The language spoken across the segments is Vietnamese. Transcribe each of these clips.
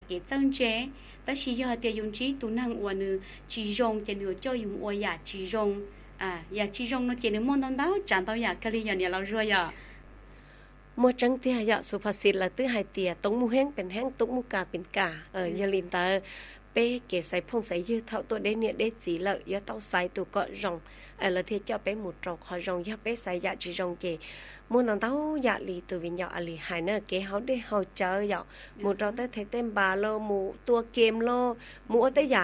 cái chân chế ta chỉ giờ tiền dùng trí tu năng uốn nữ chỉ dùng cho nữ cho dùng uốn giả chỉ dùng giả chỉ dùng nó chỉ nữ môn đó chẳng tao giả cái gì nhàเราrồi à mua trắng tia dạสุภาษิตละตื้อหายเตียตรงมูแห้งเป็นแห้งตรงมูกาเป็นกายาลินตาเป้เกใส่พงใส่ยืดเท่าตัวได้เนี่ยได้จีเลยยาเต้าใส่ตัวก็รองละเทียเจ้าเป้หมุดรองขอรองยาเป้ใส่ยาจีรองเกมูนังเต้ายาลีตัววิญญาณลีหายเนอเกเขาได้เขาเจอหยอกมูเราได้เต็มบาโลมูตัวเกมโลมูเอาได้ยา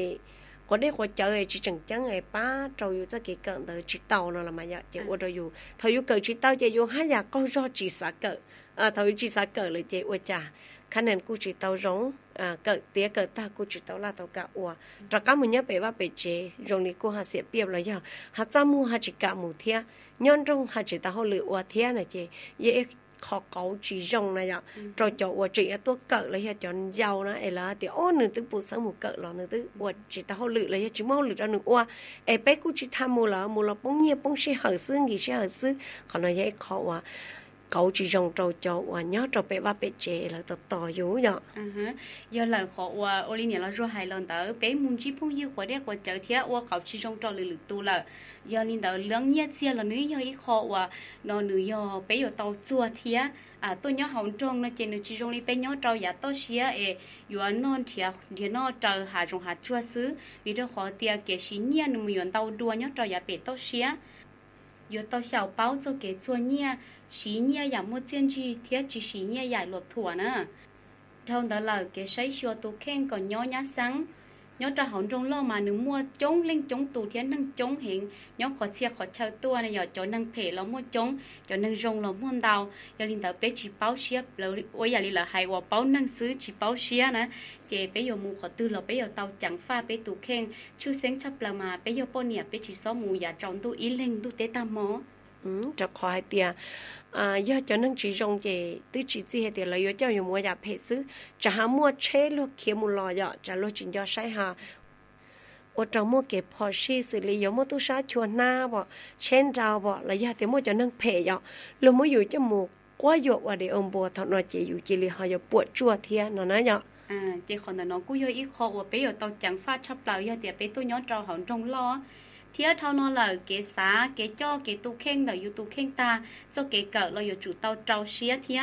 có đấy có chờ chỉ chẳng chẳng ba trâu yêu cho cái cận tới chỉ tàu nó là mà vậy chỉ ở đó yêu thời yêu cỡ chỉ tàu chỉ yêu hai nhà con do chỉ xả cỡ thời chỉ xả cỡเลยchỉ ở chả khả năng cô chỉ tàu giống cỡ tía cỡ ta cô chỉ tàu là tàu cả ua rồi cả một nhớ bé ba bé chế rồi này cô hà sẽ biết là giờ hà trăm mua hà chỉ cả một thia nhân trong hà chỉ tàu lựa ua thia này chỉ dễ khó cấu chỉ rong này ạ rồi cho ua chỉ tôi cỡ lấy cho giàu nó là thì ô nửa thứ bút sáng một cỡ là nửa thứ ua chỉ tao lựa lấy chỉ mau lựa ra nửa ua bé cũng chỉ tham mua là bông nhia bông xe hở xương gì xe hở xương còn nó dễ khó ua cấu chỉ rong trâu cho ua nhớ trâu bé ba bé trẻ là tỏ dữ vậy giờ là khó ua oli này là rồi hai lần tới bé muốn chỉ phong yêu quá đẹp quá chờ thế ua cấu chỉ rong trâu lựa tu là giờ linh tới lương nhia chia là nữ giờ ít khó ua nó nữ giờ bé giờ tàu chua thế tôi nhớ hồng trong nó trên chỉ trong đi bé nhớ trâu giả tôi xía vừa non thì nó trâu hà trong hà chua xứ vì đó khó tia cái xí nhia nó mượn tàu đua nhớ trâu giả bé tôi xía vừa tàu xào bao cho cái chua nhia xí nhia giả một chân chi thiết chỉ xí nhia giả lột thủa nữa thông đó là cái sấy xua tu khen còn nhớ nhá sáng nhớ cho hồng trong lo mà nếu mua chống linh chống tù thiên năng chống hiện nhớ khó chia khó chơi tua này giờ cho năng thể là mua chống cho năng rong là mua đào giờ linh tạo bé chỉ báo xía là ôi giờ là hay và báo năng xứ chỉ báo xía nè chị bé giờ mua khó tư là bé giờ tàu chẳng pha bé tù khen chưa sáng chấp là mà bé giờ bao nhiêu bé chỉ số mua giờ tròn tu ý linh tu tế tam mó cho khỏi tiền giờ cho nên chỉ dùng về tư chỉ gì thì là giờ cho dùng mua giả hệ xứ chả hả mua chế luôn kia mua lò giờ chả luôn chuyện cho sai hà ở trong mua cái phò xí xử lý giờ mua tu sa chuồn na bỏ chen rau bỏ là giờ thì mua cho nên phê giờ lúc mua dùng cho mua quá dột ở để ông bùa thằng nó chỉ dùng chỉ là họ giờ bùa chua thiên nó nói nhở chỉ còn là nó cũng giờ ít khó và bây giờ tao chẳng phát chấp lại giờ thì bây tôi nhớ trò hỏng trong lo thiết thao nó là cái xá cái cho cái tu khen là yêu tu khen ta do cái cỡ là yêu chủ tao trâu xía thiết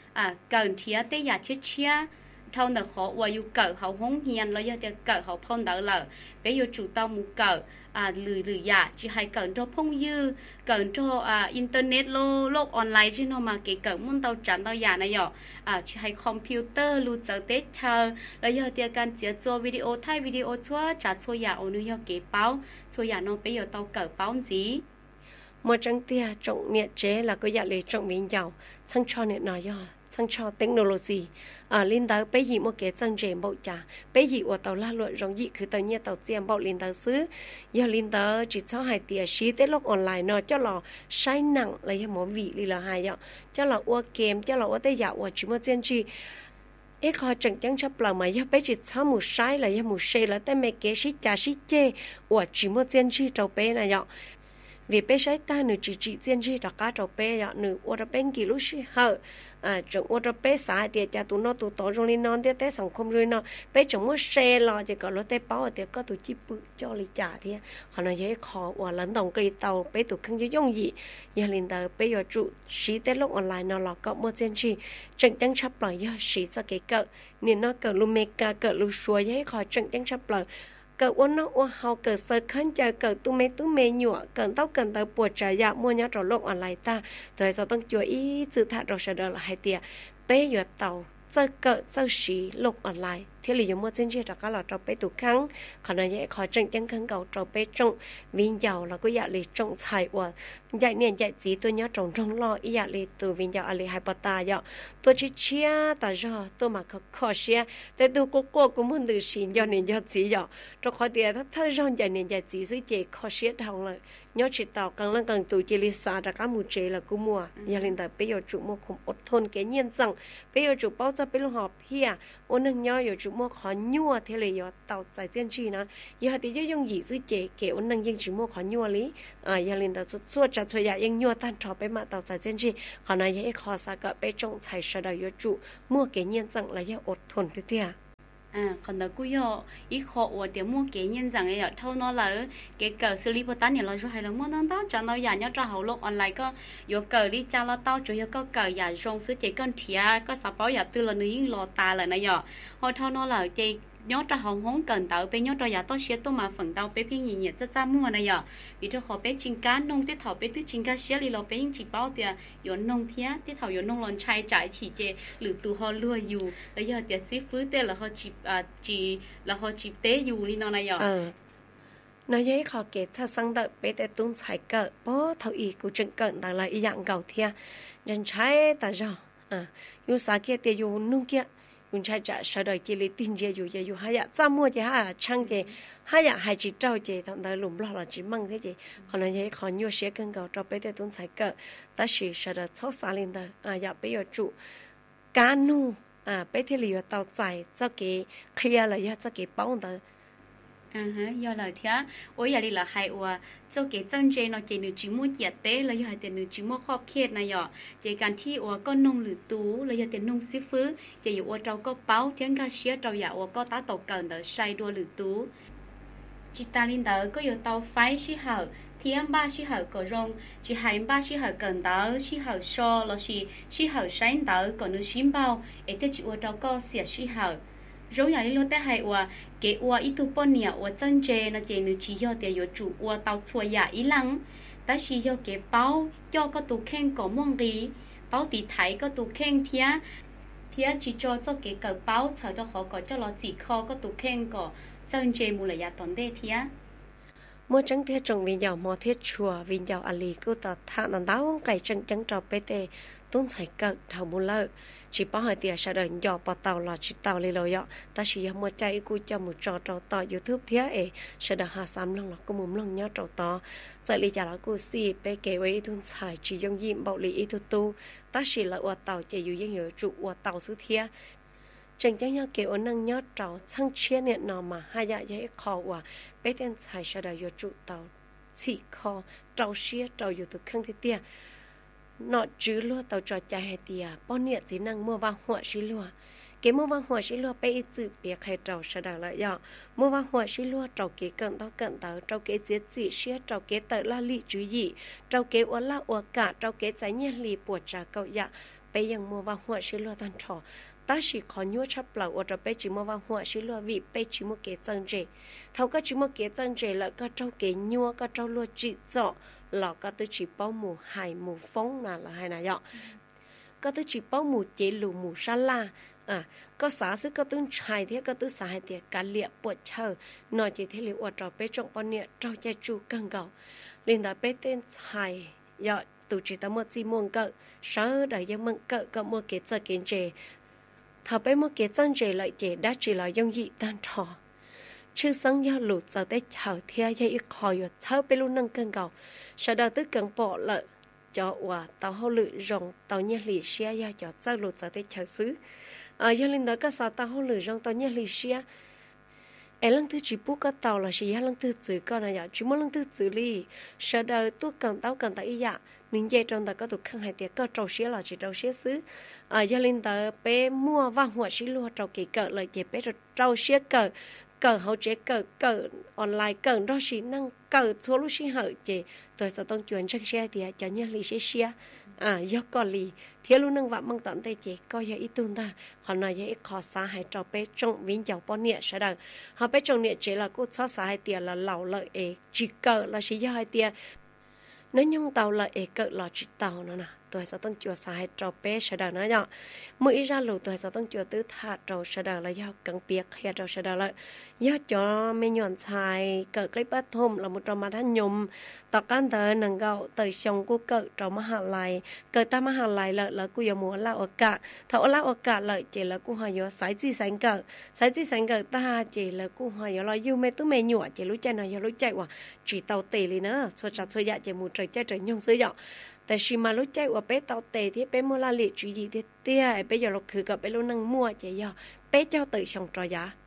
cần thiết tế giả chết chia thao là khó và yêu cỡ hậu hống hiền là yêu cỡ hậu phong đỡ là bây giờ chủ tao một cỡ lười giả chỉ hay cỡ cho phong dư cỡ cho internet lô online chứ nó mà cái cỡ muốn tao chẳng tao giả này giờ chỉ hay computer lưu giờ tết chờ là giờ thì cần chỉ cho video thay video cho trả cho giả ở nơi giờ cái báo cho giả nó bây giờ tao cỡ báo gì một trang tia trọng nhiệt chế là có giả lệ trọng biến giàu sang cho nhiệt nói giờ sang cho technology liên tới bây giờ một cái chân rèm bộ trà bây giờ ở tàu la luận rong dịคือ tàu nhiệt tàu chiêm bộ liên tới xứ giờ liên tới chỉ cho hai tia xí tới lúc online nó cho là sai nặng là một vị là hai vậy cho là qua game cho là qua tới dạo qua chỉ một chân chi ít khó chẳng chẳng chấp là mà giờ bây giờ cho một sai là một sai là tới mấy cái xí trà xí chê qua chỉ một chân chi trâu bé này vậy vì bé sai ta nữ chỉ chân chi đó cá trâu bé vậy nữ qua đó bên kia lúc xí hở chúng ở đó bé xài thì cha tụi nó tụi tổ trong lên non thì té sống không rồi nó bé chúng nó xe lo chỉ có lúc té báo thì có tụi chip cho lấy trả thì họ nói dễ khó và lần đầu cái tàu bé tụi không dùng gì giờ lên tàu bé giờ trụ xí té lúc online nó là có một chân chi chẳng chẳng chấp lại giờ xí cho cái cỡ nên nó cỡ lu mega cỡ lu xuôi dễ khó chẳng chẳng chấp lại cỡ uốn nó uốn hao cỡ sơ khăn chờ cỡ tu mê nhựa cỡ tao bùa trả dạ mua nhá trò lộn online ta rồi sau tông chúa ý sự thật rồi sẽ đỡ là hai tia bé giờ tàu sơ cỡ sơ xí lộn online thế là dùng một chân chia ra là trò bé tụ kháng còn là dễ khó chân chân kháng cầu trò bé trong viên giàu là có dạ lì trong xài của dạy niên dạy gì tôi nhớ trong lo ý dạ lì từ viên giàu ali hai bata vậy tôi chỉ chia ta do tôi mà khó chiaแต่tôi cô cũng muốn được xin cho nên cho gì vậy cho khó tiền thắt thắt rong dạy niên dạy gì dưới chế khó chia thằng là nhớ chỉ tàu càng tụ chỉ lì xa ra cả một chế là cũng mua giờ lên tới bây giờ chủ mua không ổn thôn cái nhiên rằng bây giờ chủ bao giờ bây giờ họp hia ôn nâng nhau giờ chủ mua khó nhua thế là giờ tàu giải tiên chi nó giờ thì dùng gì dưới chế kể ôn nâng nhưng chủ mua khó nhua lý giờ lên tới chua chặt chua dạ nhưng nhua tan trò bé mà tàu giải tiên chi còn nói giờ khó xa cả bé trong xài sờ đầu giờ chủ mua cái nhiên rằng là giờ ổn thôn thế à còn đó cũng yo ít khó ở điểm mua cái nhân rằng ấy thâu nó là cái cờ xử lý bột tán này là rồi hay là mua nó đó cho nó giả nhớ cho hậu lúc online có yo cờ đi cha nó tao chủ yếu có cờ giả rong sứ chỉ con thìa có sao bảo giả tư là nữ lo ta là này giờ hồi thâu nó là cái nhớ cho hồng hống cần tao bé nhớ cho giả tao xé tôi mà phần tao bé phi nhị nhiệt ra mua này giờ vì tôi họ bé chính cá nông tiết thảo bé tiết chính cá xé đi lo bé những chỉ bao tiền yo nông thía tiết thảo yo nông lon chai trái chỉ chè lử tù họ lừaอยู่แล้วgiờ tiết xí phứ tê là họ chỉ là họ chỉ tếอยู่đi nó này giờ nói với họ kể cha sang đợi bé để tung chạy cỡ bố thầu ý của trận cận đang là ý dạng gạo thia nhân trái ta rõ yêu sao kia tiền yêu nung kia用trái trả sau đó chỉ lấy tiền gì yêu hay là cha mua gì ha chăng gì hay là hay chỉ trâu gì thằng đó lùm lo là chỉ mang thế gì còn nói với họ nhiều sẽ cần gạo cho bé để tung chạy cỡ ta chỉ sau đó chốt xa lên đó giờ bé yêu trụ cá nu bé thì liều tàu chạy cho cái kia là cho cái bao đó do là thế ôi giờ đi là hay cho cái chân chế nó chỉ được chỉ mua chè té là giờ tiền được chỉ mua kho khét này giờ chỉ cần thi có nông lử tú là giờ tiền nông xí phứ chỉ dụ trâu có báo tiếng ca xía trâu giả có tá tàu cần đỡ say đua lử tú chỉ ta linh đỡ có nhiều tàu phái xí hở thì em ba xí hở có rong chỉ hai ba xí hở cần đỡ xí hở so là xí hở sáng đỡ còn nước xím bao ấy thế chỉ trâu có xỉa xí hở rồi nhà đi luôn té hay cái ít tu bón nhẹ chân chế nó chỉ được chỉ do tiền有主tàu chua giả ý lăng ta chỉ do cái bao cho có tụ khen có mong gì bao tí thái có tụ khen thía chỉ cho cái cờ bao sau đó họ có cho nó chỉ kho có tụ khen có chân chế mù là giả toàn đề thía mua trắng thiết trồng viên dầu mò thiết chùa viên dầu ali cứ tờ thà nằm đáo cày trắng trò bê tê tung chạy cờ thầu mua lợ chỉ bảo hỏi tiền sau đời nhỏ bỏ tàu là chỉ tàu lên lối ạ ta chỉ mua chạy cú cho một trò tàu YouTube thế ấy sau đời 23 lần là có một lần nhớ trò tàu giờ lý giải là cú si bé kể với thun xài chỉ dùng dìm bảo lý thu tu ta chỉ là ở tàu chỉ dùng những hiệu trụ ở tàu xứ thế chẳng chẳng nhau kêu năng nhớ trò sang chia nè nọ mà hai dạ dễ khó quá bé tên xài sau đời dùng trụ tàu chỉ khó trâu xía trâu dùng từ khăn thế tiền nọ chứ lúa tàu trò chạy hay tiề bao nhiêu chỉ năng mua vàng hoa xí lúa cái mua vàng hoa xí lúa bây giờ biết hay trâu sẽ đào lại giờ mua vàng hoa xí lúa trâu cái cận tàu trâu cái giết chỉ xía trâu cái tờ la lị chú gì trâu cái uốn la uốn cả trâu cái trái nhiệt lì bùa trà cậu dạ bây giờ mua vàng hoa xí lúa tan trò ta chỉ có nhớ chấp lẩu ở trong bây chỉ mua vàng hoa xí lúa vì bây chỉ mua cái chân rể thâu cái chỉ mua cái chân rể là cái trâu cái nhua cái trâu lúa chỉ rõ lọ có tới chỉ bao mù hải mù phóng là hai này dọ có tới chỉ bao mù chế lù mù sa la có xã sức có tới hai thế có tới xã hai thế cả liệp bột chờ nói chỉ thế liệu ở trò bé trong bao nhiêu trâu cha chu căng gạo liền đó bé tên hai dọ tụ chỉ tao một gì muôn cỡ sáu đời dân măng cỡ có mua cái giờ kiến chế thảo bé mua cái chân chế lại chế đã chỉ là dùng dị tan trò chứ sống do lụt giờ tới chờ theo dây khỏi rồi sau bé luôn nâng cân gạo sau đó tới cần bỏ lợi cho tàu hậu lự rồng tàu nhẹ lì xe do cho sau lụt giờ tới chờ xứ do linh đó các sao tàu hậu lự rồng tàu nhẹ lì xe em lần thứ chỉ bút cái tàu là chỉ lần thứ xử con này giờ chỉ muốn lần thứ xử lý sau đó tôi cần tàu ý dạ nên dây trong đó có tụ khăn hay tiệt có trâu xe là chỉ trâu xe xứ do linh đó bé mua vàng hoa xí lúa trâu kỳ cỡ lợi chỉ bé trâu xe cờ hậu chế cờ online cờ đó chỉ năng cờ số lúc chỉ hậu chế tôi sẽต้องchuyển sang xe thì cho nhân lý xe do còn lì thiếu luôn năng vạm mang tận tay chế coi giờ ít tuần ta còn nói giờ ít khó xa hay cho bé trong viên dầu bao nhiêu sẽ được họ bé trong nhiệt chế là cô xóa xa hay tiền là lẩu lợi chỉ cờ là chỉ do hai tiền nếu nhung tàu là cờ là chỉ tàu nữa nè tôi sẽต้องchùa xài trâu bé sẽ đào nói nhọ mỗi ra lù tôi sẽต้องchùa tứ thà trâu sẽ đào là do cần biệt hay trâu sẽ đào là do cho mấy nhọn xài cờ clip bắt thôm là một trâu mà thanh nhôm tọt can tờ nâng gạo tờ sông của cờ trâu mà hạ lại cờ ta mà hạ lại là cô giờ muốn lao ở cả thầu lao ở cả lợi chỉ là cô hỏi giờ sải chi sánh cờ ta chỉ là cô hỏi giờ là yêu mẹ tú mẹ nhọ chỉ lúc chạy này giờ lúc chạy quá chỉ tàu tề đi nữa xua chặt xua dạ chỉ một trời chạy trời nhung dưới dọแต่ชิมารู้ใจว่าเป๊ะเตาเตะที่เป๊ะมัวลาลิจุยที่เตี้ยเป๊ะยอลคือกับเป๊ะรู้นั่งมั่วใจยอเป๊ะเจ้าตื่นชงจอยา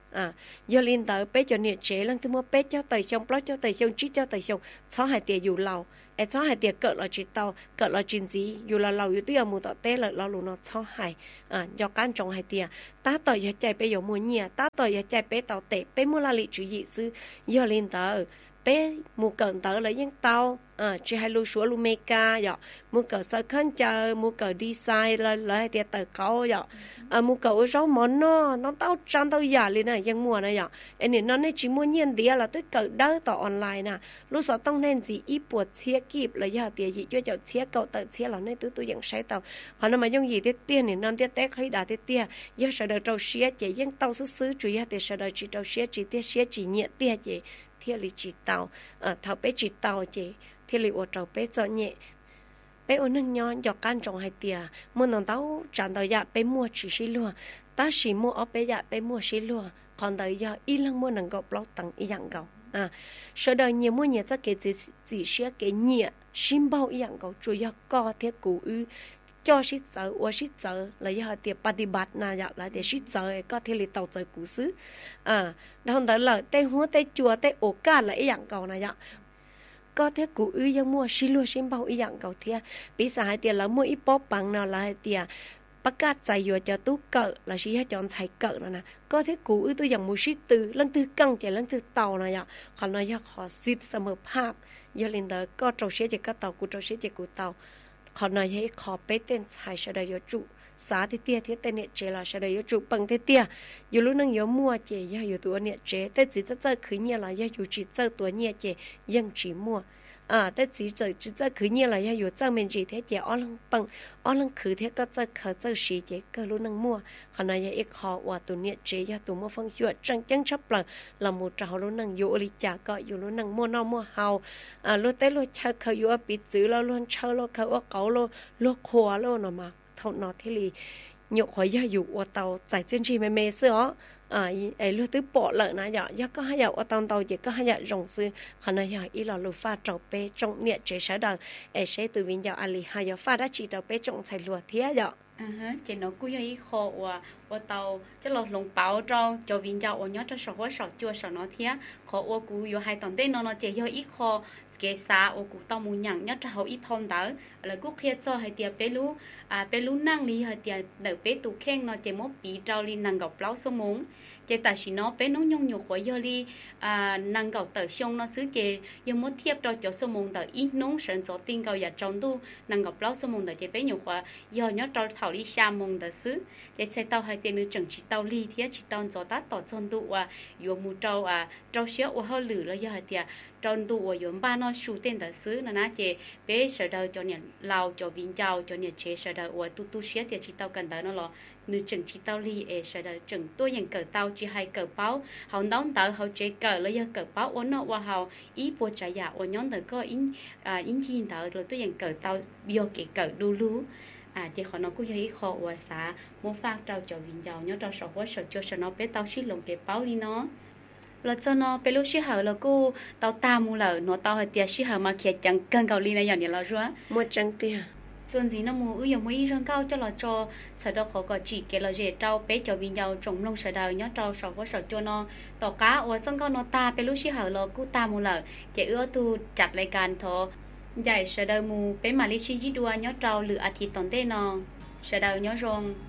do linh tới bé cho nhiệt chế lần thứ mua bé cho tài xong plot cho tài xong chít cho tài xong xóa hai tiền dù lâu xóa hai tiền cỡ là chỉ tàu cỡ là chuyện gì dù là lâu dù tiêu mua tọt té là lâu luôn nó xóa hai do can trọng hai tiền ta tỏi giờ chạy bé dùng mua nhia ta tỏi giờ chạy bé tàu tệ bé mua la lị chủ gì sư do linh tới bé mua cận tới là những tàu chỉ hai lu sủa lu meka giờ mua cỡ sơ khăn chờ mua cỡ design là hai tiền tờ câu giờ mua cỡ rau món nó tao trang tao giả lên nàyยังmua này giờ anh nên nó nên chỉ mua nhiên địa là tới cỡ đỡ tao online nè lúc sau tông nên gì ít buộc chia kịp là giờ tiền gì cho chia cậu tờ chia là nên tôiยังsai tao còn nó mà dùng gì tiền thì nó tiền tết hay đã tiền giờ sợ đời trâu xía chỉ những tao xứ chủ yếu thì sợ đời chỉ trâu xía chỉ nhẹ tiền chỉ thiên lý chỉ tàu thảo bé chỉ tàu chỉ thiên lý ở trâu bé cho nhẹ bé ở nâng nhon dọc can trồng hai tia muốn nông tàu tràn đầu dạ bé mua chỉ xí lúa ta chỉ mua ở bé dạ bé mua xí lúa còn đời giờ ít lần mua nâng gọt lót tầng ít dạng gạo sau đời nhiều mua nhẹ chắc cái gì xía cái nhẹ xin bao ít dạng gạo chủ yếu co thiết cũ ư cho sĩ giờ và sĩ giờ là do tiệp bát bát na dạ là để sĩ giờ có thể là tàu giờ cũ xứ đó là lời tây hoa tây chùa tây ổ ca là ý dạng cầu này dạ có thể cũ ư do mua xí lúa xin bao ý dạng cầu thia bây giờ hai tiền là mua ít bóp bằng nào là hai tiền bắt cát chạy vô cho tú cỡ là sĩ hết chọn chạy cỡ nè có thể cũ ư tôi dòng mua sĩ từ lần thứ căng chạy lần thứ tàu này dạ còn nó do họ xịt sầm hợp hạp do lên đó có trâu xế chỉ có tàu của trâu xế chỉ của tàu họ nói hay khó bé tên xài sẽ đầy yếu trụ xá thì tia thì tên nhiệt chế là sẽ đầy yếu trụ bằng thế tia dù lúc năng yếu mua chế do yếu tụ nhiệt chế tên chỉ cho khứ nhẹ là do dù chỉ cho tuổi nhiệt chế nhưng chỉ mua tên chỉ cho khứ nhẹ là do dù cho mình chỉ thế chế ở lăng bằng ở lăng khứ thế có cho khứ cho xí chế cơ lúc năng mua họ nói hay khó và tụ nhiệt chế do tụ mua phong duyệt trăng trăng chấp là một trào lúc năng yếu lý trả có yếu lúc năng mua nó mua hào lúc tới lúc chơi khứ yếu bị giữ lo luôn chơi lo khứ ở cậu lo lúc khóa lo nó mà thâu nó thế li nhục hỏi do dụ ở tàu giải chân chi mê mê xưa ấy lúc tới bỏ lợn này giờ có hai giờ ở tàu chỉ có hai giờ rồng xưa còn này giờ ý là lụt pha trầu bê trong nhiệt chế sở đời ấy sẽ từ viên giờ ali hai giờ pha đã chỉ trầu bê trong xài lúa thế giờ chỉ nó cũng như khó ở tàu chắc là lồng bảo cho viên giờ ở nhớ cho sầu hóa sầu chua sầu nó thế khó ở cúอยู่hai tuần tết nó chỉ do ít khó cái xa ở cụ tàu mù nhằng nhất cho hậu ít phong đỡ là quốc kia cho hai tiệp bé lú năng li hai tiệp đỡ bé tụ khen nó chỉ một bị trao li năng gọc láo số muốn chỉ tại chỉ nó bé nó nhung nhục khỏi do li năng gọc tờ sông nó xứ chỉ dùng một thiệp cho chỗ số muốn tờ ít nóng sẵn số tin cầu giả trong tu năng gọc láo số muốn tờ chỉ bé nhục khỏi do nhớ trao thảo li xa muốn tờ xứ chỉ xe tàu hai tiệp nữ chẳng chỉ tàu li thế chỉ tàu gió tát tỏ trong tu dùng một trao xéo ở hơi lử là do hai tiệp trong tu ở dùng ba nó sưu tên tờ xứ là nãy chỉ bé sợ đời cho nhận lao cho viên giàu cho nhận chế sợ đời ở tu xé thì chỉ tàu cần tới nó là nữ chừng chỉ tàu li ở sợ đời chừng tôi nhận cờ tàu chỉ hay cờ báo họ đóng tàu họ chế cờ lấy cờ báo ở nó qua họ ý bộ trả giả ở nhóm tờ có in chi tàu rồi tôi nhận cờ tàu bio cái cờ đu lú chỉ họ nó cũng thấy khó ở xã muốn phát trao cho viên giàu nhớ trao sổ hóa sổ cho sợ nó bé tàu xí lồng cái báo đi nó là cho nó bé lúc xí hở là cô tàu ta mua lợ nó tàu hơi tiệt xí hở mà kia chẳng cần cầu ly này giờ là rồi mua chẳng tiệt chuyện gì nó mua giờ mua rong cao cho là cho sợ đâu khó có chỉ cái là dễ trao bé cho viên giàu trồng nông sợ đời nhớ trao sổ hóa sổ cho nó tàu cá ở sông cao nó ta bé lúc xí hở là cô ta mua lợ chỉ ưa tu chặt lại can thọ giải sợ đời mua bé mà lý xin chỉ đua nhớ trao lựa thịt tòn tê nó sợ đời nhớ rong